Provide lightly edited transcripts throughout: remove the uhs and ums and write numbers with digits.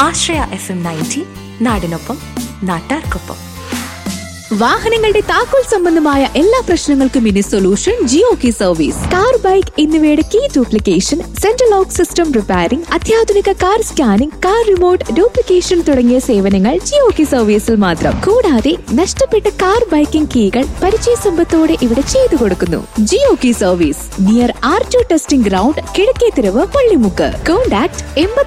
ആശ്രയ FM 90 നാടിനൊപ്പം നാട്ടാർക്കൊപ്പം. വാഹനങ്ങളുടെ താക്കോൽ സംബന്ധമായ എല്ലാ പ്രശ്നങ്ങൾക്കും ഇനി solution Jio key service. Car, bike എന്നിവയുടെ key duplication, central lock system repairing, അത്യാധുനിക car scanning, car remote duplication തുടങ്ങിയ സേവനങ്ങൾ ജിയോ കീ സർവീസിൽ മാത്രം. കൂടാതെ നഷ്ടപ്പെട്ട കാർ, ബൈക്കിംഗ് കീകൾ പരിചയസമ്പത്തോടെ ഇവിടെ ചെയ്തു കൊടുക്കുന്നു. Jio key service near R2 testing ground, Kizhakkethiruvu, Pallimukku. Contact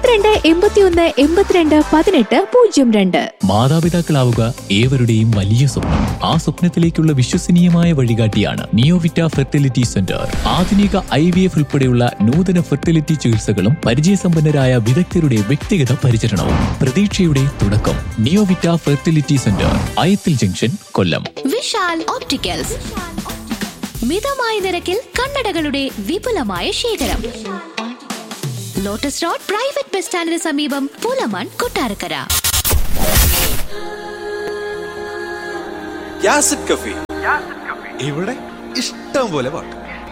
82 82 18 18. മാതാപിതാക്കളാവുക ഏവരുടെയും വലിയ സ്വപ്നം. ആ സ്വപ്നത്തിലേക്കുള്ള വിശ്വസനീയമായ വഴികാട്ടിയാണ് നിയോവിറ്റ ഫെർട്ടിലിറ്റി സെന്റർ. ആധുനിക IVF ഉൾപ്പെടെയുള്ള നൂതന ഫെർട്ടിലിറ്റി ചികിത്സകളും പരിചയസമ്പന്നരായ വിദഗ്ധരുടെ വ്യക്തിഗത പരിചരണവും പ്രതീക്ഷയുടെ തുടക്കം. നിയോവിറ്റ ഫെർട്ടിലിറ്റി സെന്റർ, അയത്തിൽ ജംഗ്ഷൻ, കൊല്ലം. വിശാൽ ഓപ്റ്റിക്കൽസ്, മിതമായ നിരക്കിൽ കണ്ണടകളുടെ വിപുലമായ ശേഖരം. ലോട്ടസ് റോഡ് പ്രൈവറ്റ് ബസ് സ്റ്റാൻഡിന് സമീപം, പുലമൺ, കൊട്ടാരക്കര. കാസറ്റ് കഫേ, ഇവിടെ ഇഷ്ടം പോലെ പാട്ട്.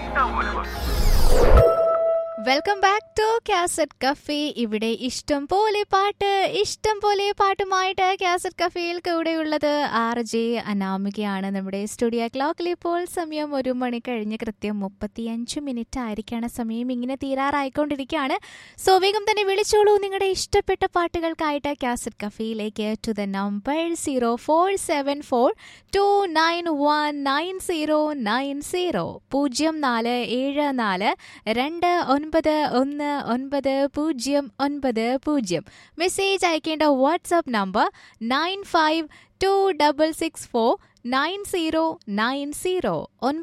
Welcome back to cassette cafe. ഇവിടെ ഇഷ്ടം പോലെ പാട്ടുമായിട്ട് കാസറ്റ് കഫേയിൽ കൂടെയുള്ളത് RJ അനാമികയാണ്. നമ്മുടെ സ്റ്റുഡിയോ ക്ലോക്കിൽ ഇപ്പോൾ സമയം 1 മണി കഴിഞ്ഞ് കൃത്യം 35 മിനിറ്റ് ആയിരിക്കാണ്. സമയം ഇങ്ങനെ തീരാറായിക്കൊണ്ടിരിക്കുകയാണ്. സോ വേഗം തന്നെ വിളിച്ചോളൂ നിങ്ങളുടെ ഇഷ്ടപ്പെട്ട പാട്ടുകൾക്കായിട്ട് cassette കഫേയിലേക്ക് to the number 0474291990 0474291990. Message അയക്കേണ്ട വാട്സ്ആപ്പ് നമ്പർ 9526649090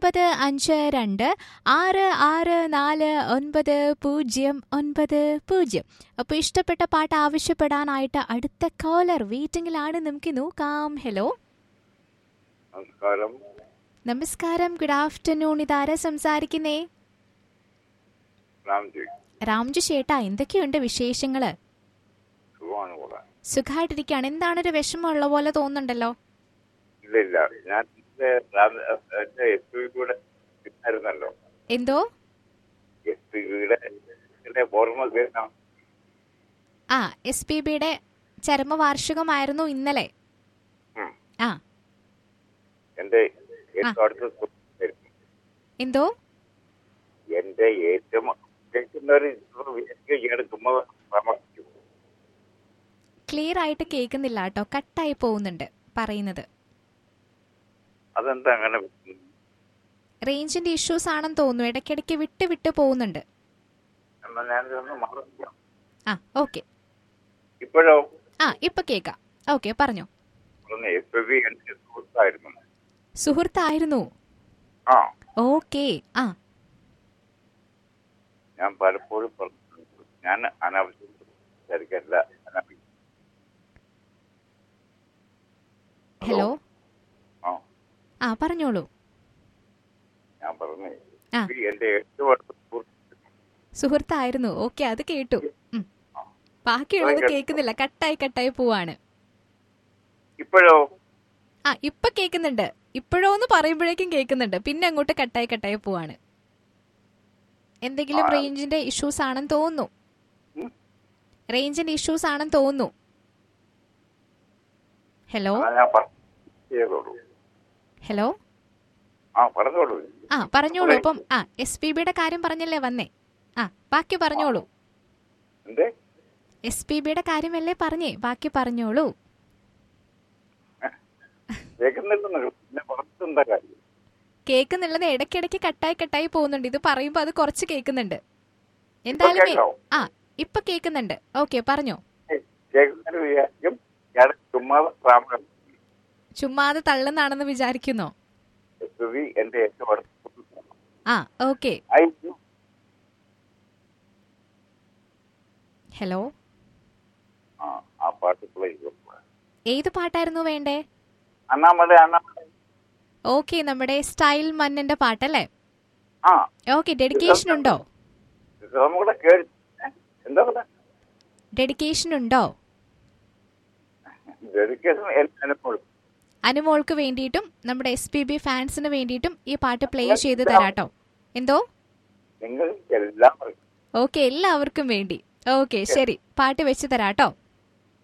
9526649090. അപ്പോൾ ഇഷ്ടപ്പെട്ട പാട്ട് ആവശ്യപ്പെടാനായിട്ട് അടുത്ത കോളർ വെയിറ്റിംഗിലാണ്. നമുക്ക് നോക്കാം. ഹലോ, നമസ്കാരം. Good afternoon. ഇതാരാ സംസാരിക്കുന്നേ? രാംജു ചേട്ടാ, എന്തൊക്കെയുണ്ട് വിശേഷങ്ങള്? സുഖമായിട്ടിരിക്കുകയാണ്. എന്താണൊരു വിഷമമുള്ള പോലെ തോന്നുന്നുണ്ടല്ലോ. എന്തോ? SPBയുടെ ചരമവാർഷികമായിരുന്നു ഇന്നലെ. ആ, എന്തോ? എന്റെ ഏറ്റവും ക്ലിയർ ആയിട്ട് കേൾക്കുന്നില്ല കേട്ടോ, കട്ടായി പോകുന്നുണ്ട് പറയുന്നത്. അതെന്താ അങ്ങനെ? റേഞ്ചിന്റെ ഇഷ്യൂസ് ആണെന്ന് തോന്നുന്നു. ഇടയ്ക്കിടയ്ക്ക് വിട്ട് പോകുന്നുണ്ട്. ആ, ഓക്കെ. ഇപ്പോഴോ? ആ, ഇപ്പൊ കേക്കാം. ഓക്കെ, പറഞ്ഞോ. സുഹൃത്തായിരുന്നു. ഓക്കെ. ആ, ഞാൻ പലപ്പോഴും ഞാൻ അനാവശ്യം. ഹലോ. ആ, പറഞ്ഞോളൂ. ഞാൻ പറഞ്ഞേ, ആ, എന്റെ ഏറ്റവും സുഹൃത്തായിരുന്നു. ഓക്കെ, അത് കേട്ടു. ബാക്കിയുള്ളത് കേൾക്കുന്നില്ല, കട്ടായി പോവാണ്. ഇപ്പോഴോ? ആ, ഇപ്പൊ കേൾക്കുന്നുണ്ട്. ഇപ്പോഴോന്ന് പറയുമ്പോഴേക്കും കേൾക്കുന്നുണ്ട്, പിന്നെ അങ്ങോട്ട് കട്ടായി പോവാണ്. എന്തെങ്കിലും റേഞ്ചിന്റെ ഇഷ്യൂസ് ആണെന്ന് തോന്നുന്നു. ഹലോ. ഹലോ. ആ, പറഞ്ഞോളൂ. അപ്പം SPBയുടെ കാര്യം പറഞ്ഞല്ലേ വന്നേ. ആ, ബാക്കി പറഞ്ഞോളൂ. SPBയുടെ കാര്യമല്ലേ പറഞ്ഞേ, ബാക്കി പറഞ്ഞോളൂ. കേൾക്കുന്നുള്ളത് ഇടയ്ക്കിടയ്ക്ക് കട്ടായി പോകുന്നുണ്ട്. ഇത് പറയുമ്പോ അത് കുറച്ച് കേൾക്കുന്നുണ്ട്. എന്തായാലും ഇപ്പൊ കേൾക്കുന്നുണ്ട്. ഓക്കെ, പറഞ്ഞോ. ചുമ്മാതെ തള്ളുന്നാണെന്ന് വിചാരിക്കുന്നോ? ആ, ഓക്കെ. ഹലോ. ഏത് പാട്ടായിരുന്നു വേണ്ടേ? ഓക്കെ, നമ്മുടെ സ്റ്റൈൽ മന്നന്റെ പാട്ടല്ലേ? ഓക്കെ. ഡെഡിക്കേഷൻ ഉണ്ടോ? അനുമോൾക്ക് വേണ്ടിയിട്ടും നമ്മുടെ SPB ഫാൻസിന് വേണ്ടിയിട്ടും ഈ പാട്ട് പ്ലേ ചെയ്ത് തരാട്ടോ. എന്തോ? ഓക്കെ, എല്ലാവർക്കും വേണ്ടി. ഓക്കെ, ശരി, പാട്ട് വെച്ച് തരാട്ടോ.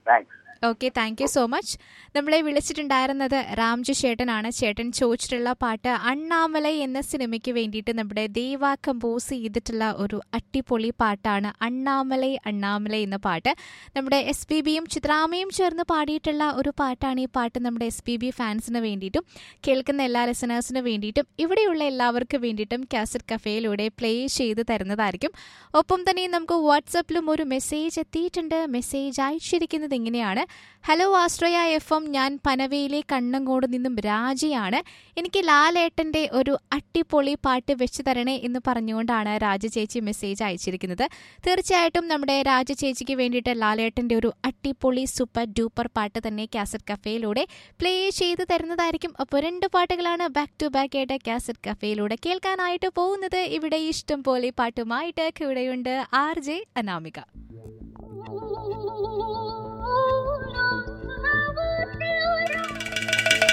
Thanks. Okay, thank you so much. നമ്മളെ വിളിച്ചിട്ടുണ്ടായിരുന്നത് രാംജു ചേട്ടനാണ്. ചേട്ടൻ ചോദിച്ചിട്ടുള്ള പാട്ട് അണ്ണാമലൈ എന്ന സിനിമയ്ക്ക് വേണ്ടിയിട്ട് നമ്മുടെ ദേവ കമ്പോസ് ചെയ്തിട്ടുള്ള ഒരു അട്ടിപ്പൊളി പാട്ടാണ് അണ്ണാമലൈ അണ്ണാമലൈ എന്ന പാട്ട്. നമ്മുടെ SPBയും ചിത്രാമയും ചേർന്ന് പാടിയിട്ടുള്ള ഒരു പാട്ടാണ് ഈ പാട്ട്. നമ്മുടെ SPB ഫാൻസിന് വേണ്ടിയിട്ടും കേൾക്കുന്ന എല്ലാ ലിസണേഴ്സിന് വേണ്ടിയിട്ടും ഇവിടെയുള്ള എല്ലാവർക്കും വേണ്ടിയിട്ടും കാസറ്റ് കഫേയിലൂടെ പ്ലേ ചെയ്ത് തരുന്നതായിരിക്കും. ഒപ്പം തന്നെ നമുക്ക് വാട്സപ്പിലും ഒരു മെസ്സേജ് എത്തിയിട്ടുണ്ട്. മെസ്സേജ് അയച്ചിരിക്കുന്നത് ഇങ്ങനെയാണ്: ഹലോ ആശ്രയ FM, ഞാൻ പനവേലിലെ കണ്ണങ്കോട് നിന്നും രാജയാണ്. എനിക്ക് ലാലേട്ടൻ്റെ ഒരു അട്ടിപ്പൊളി പാട്ട് വെച്ച് തരണേ എന്ന് പറഞ്ഞുകൊണ്ടാണ് രാജ ചേച്ചി മെസ്സേജ് അയച്ചിരിക്കുന്നത്. തീർച്ചയായിട്ടും നമ്മുടെ രാജ ചേച്ചിക്ക് വേണ്ടിയിട്ട് ലാലേട്ടൻ്റെ ഒരു അട്ടിപ്പൊളി സൂപ്പർ ഡൂപ്പർ പാട്ട് തന്നെ കാസറ്റ് കഫേയിലൂടെ പ്ലേ ചെയ്ത് തരുന്നതായിരിക്കും. അപ്പോൾ 2 പാട്ടുകളാണ് ബാക്ക് ടു ബാക്ക് ആയിട്ട് കാസറ്റ് കഫേയിലൂടെ കേൾക്കാനായിട്ട് പോകുന്നത്. ഇവിടെ ഇഷ്ടം പോലെ പാട്ടുമായിട്ട് ഇവിടെയുണ്ട് RJ അനാമിക.